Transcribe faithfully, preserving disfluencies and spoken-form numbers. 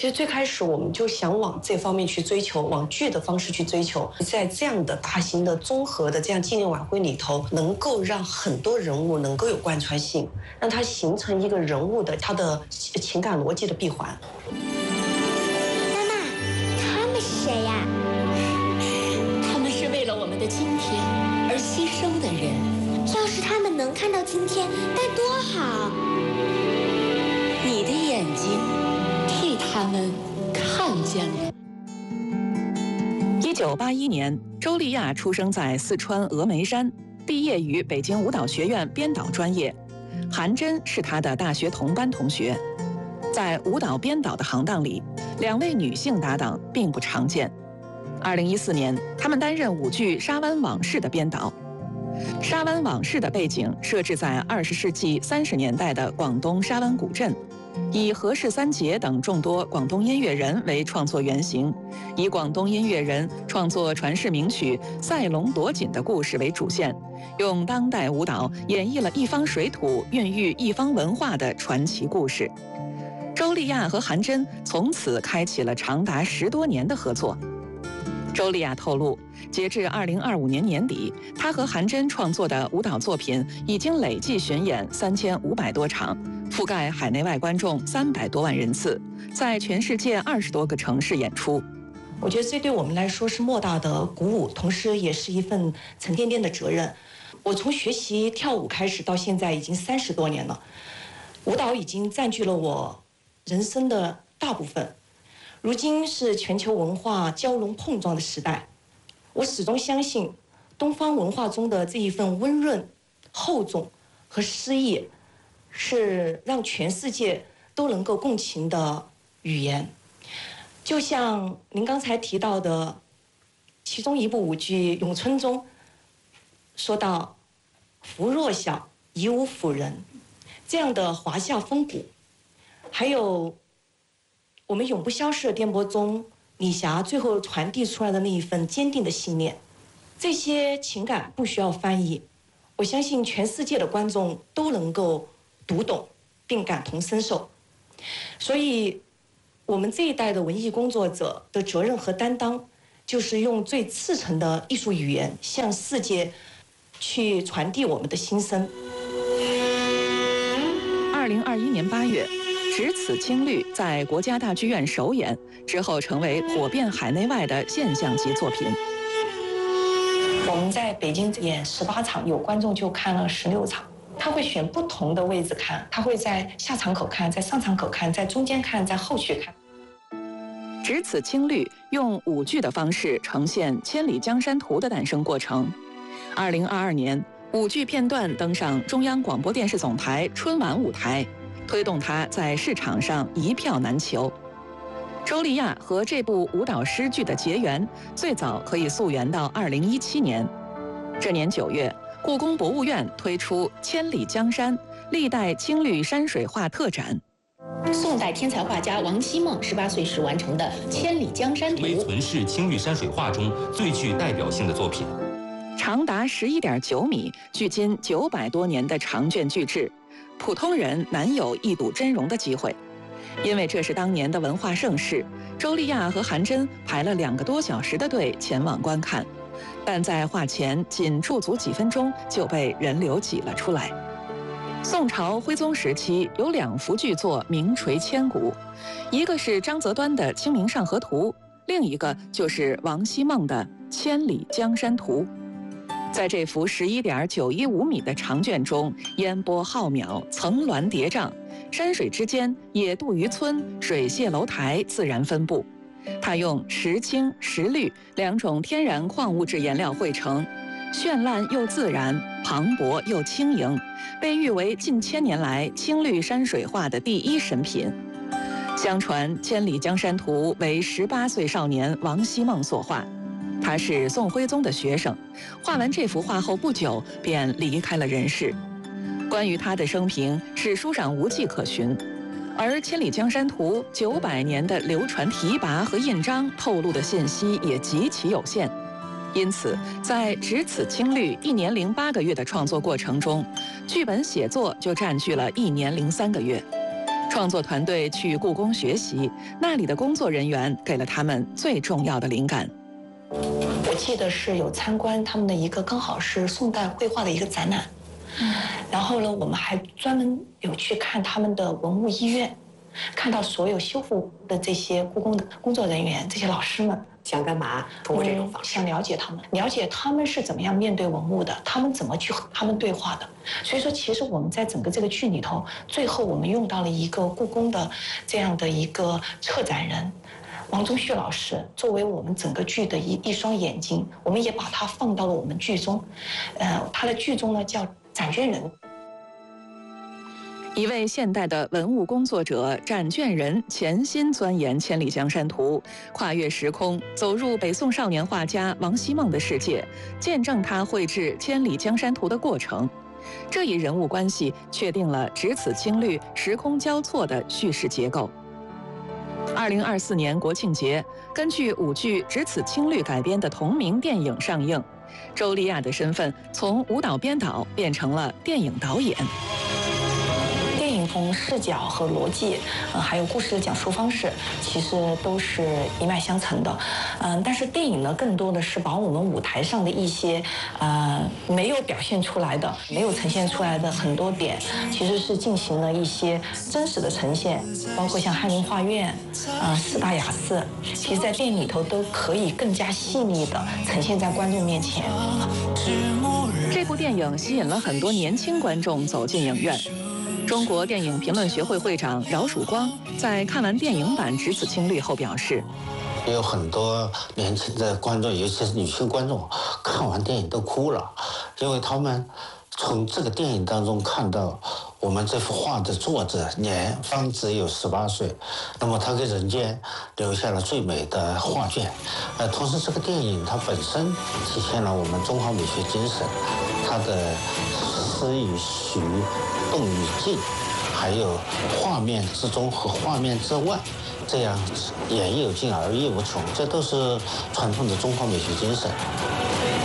其实最开始我们就想往这方面去追求，往剧的方式去追求，在这样的大型的综合的这样纪念晚会里头，能够让很多人物能够有贯穿性，让它形成一个人物的他的情感逻辑的闭环。 妈妈，他们是谁呀？ 他们是为了我们的今天而牺牲的人。 要是他们能看到今天，该多好！ 你的眼睛替他们看见了。 一九八一年，周丽亚出生在四川峨眉山，毕业于北京舞蹈学院编导专业。韩真是她的大学同班同学。在舞蹈编导的行当里，两位女性搭档并不常见。二零一四年，她们担任舞剧《沙湾往事》的编导。《沙湾往事》的背景设置在二十世纪三十年代的广东沙湾古镇，以何氏三杰等众多广东音乐人为创作原型，以广东音乐人创作传世名曲《赛龙夺锦》的故事为主线，用当代舞蹈演绎了一方水土孕育一方文化的传奇故事。周丽亚和韩真从此开启了长达十多年的合作。周丽亚透露，截至二零二五年年底，她和韩真创作的舞蹈作品已经累计巡演三千五百多场，覆盖海内外观众三百多万人次，在全世界二十多个城市演出。 我觉得这对我们来说是莫大的鼓舞，同时也是一份沉甸甸的责任。我从学习跳舞开始到现在已经三十多年了，舞蹈已经占据了我人生的大部分。如今是全球文化交融碰撞的时代，我始终相信东方文化中的这一份温润、厚重和诗意，是让全世界都能够共情的语言。就像您刚才提到的，其中一部舞剧《咏春》中说到“夫若小，以武辅仁”这样的华夏风骨，还有我们永不消逝的颠簸中，李霞最后传递出来的那一份坚定的信念，这些情感不需要翻译，我相信全世界的观众都能够读懂并感同身受。所以我们这一代的文艺工作者的责任和担当，就是用最赤诚的艺术语言向世界去传递我们的心声。 二零二一年八月，《只此青绿》在国家大剧院首演之后，成为火遍海内外的现象级作品。 我们在北京演十八场，有观众就看了十六场。他会选不同的位置看，他会在下场口看，在上场口看，在中间看，在后续看。 《只此青绿》用舞剧的方式呈现《千里江山图》的诞生过程。二零二二年，舞剧片段登上中央广播电视总台春晚舞台，推动它在市场上一票难求。周丽亚和这部舞蹈诗剧的结缘，最早可以溯源到二零一七年。这年九月，故宫博物院推出《千里江山》历代青绿山水画特展。 宋代天才画家王希孟十八岁时完成的《千里江山图》， 为存世青绿山水画中最具代表性的作品。 长达十一点九米，距今九百多年的长卷巨制，普通人难有一睹真容的机会。因为这是当年的文化盛事，周丽亚和韩真排了两个多小时的队前往观看，但在画前仅驻足几分钟就被人流挤了出来。宋朝徽宗时期有两幅巨作名垂千古，一个是张择端的《清明上河图》，另一个就是王希孟的《千里江山图》。在这幅十一点九一五米的长卷中，烟波浩渺，层峦叠嶂，山水之间野渡渔村、水榭楼台自然分布。它用石青、石绿两种天然矿物质颜料绘成，绚烂又自然，磅礴又轻盈，被誉为近千年来青绿山水画的第一神品。相传《千里江山图》为十八岁少年王希孟所画，他是宋徽宗的学生，画完这幅画后不久便离开了人世。关于他的生平，史书上无迹可寻，而《千里江山图》九百年的流传题跋和印章透露的信息也极其有限。因此，在《只此青绿》一年零八个月的创作过程中，剧本写作就占据了一年零三个月。 创作团队去故宫学习，那里的工作人员给了他们最重要的灵感。 我记得是有参观他们的一个，刚好是宋代绘画的一个展览。嗯，然后呢，我们还专门有去看他们的文物医院，看到所有修复的这些故宫的工作人员，这些老师们。 想干嘛？通过这种方式， 想了解他们，了解他们是怎么样面对文物的，他们怎么去和他们对话的。所以说，其实我们在整个这个剧里头，最后我们用到了一个故宫的这样的一个策展人王宗旭老师，作为我们整个剧的一一双眼睛，我们也把它放到了我们剧中。呃，他的剧中呢叫展卷人。 一位现代的文物工作者展卷人潜心钻研《千里江山图》，跨越时空，走入北宋少年画家王希孟的世界，见证他绘制《千里江山图》的过程。这一人物关系确定了只此青绿、时空交错的叙事结构。二零二四年国庆节，根据舞剧《只此青绿》改编的同名电影上映，周丽亚的身份从舞蹈编导变成了电影导演。 电影从视角和逻辑，呃，还有故事的讲述方式，其实都是一脉相承的。嗯、呃，但是电影呢，更多的是把我们舞台上的一些呃没有表现出来的、没有呈现出来的很多点，其实是进行了一些真实的呈现，包括像翰林画院、啊、呃、四大雅寺，其实在电影里头都可以更加细腻的呈现在观众面前。 这部电影吸引了很多年轻观众走进影院。中国电影评论学会会长饶曙光在看完电影版《只此青绿》后表示， 也有很多年轻的观众，尤其是女性观众，看完电影都哭了，因为他们从这个电影当中看到我们这幅画的作者年方只有十八岁，那么他给人间留下了最美的画卷。呃，同时这个电影它本身体现了我们中华美学精神，它的诗与虚、动与静，还有画面之中和画面之外，这样言有尽而意无穷，这都是传统的中华美学精神。